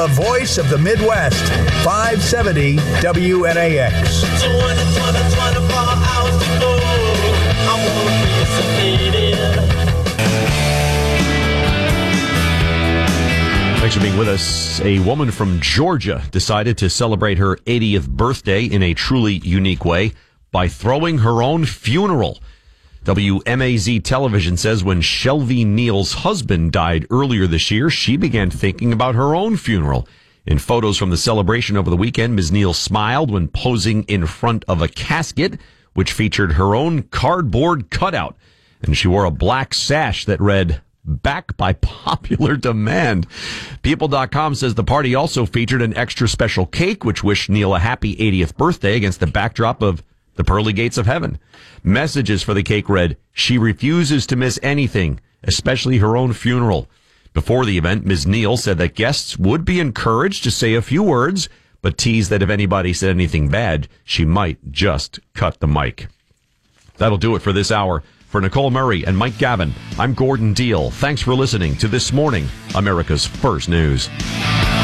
the voice of the Midwest, 570 WNAX. 24 hours to go. I wanna be Thanks for being with us. A woman from Georgia decided to celebrate her 80th birthday in a truly unique way by throwing her own funeral. WMAZ television says when Shelby Neal's husband died earlier this year, she began thinking about her own funeral. In photos from the celebration over the weekend, Ms. Neal smiled when posing in front of a casket, which featured her own cardboard cutout. And she wore a black sash that read, "Back by popular demand." People.com says the party also featured an extra special cake, which wished Neal a happy 80th birthday against the backdrop of the pearly gates of heaven. Messages for the cake read, "She refuses to miss anything, especially her own funeral." Before the event, Ms. Neal said that guests would be encouraged to say a few words, but teased that if anybody said anything bad, she might just cut the mic. That'll do it for this hour. For Nicole Murray and Mike Gavin, I'm Gordon Deal. Thanks for listening to This Morning, America's First News.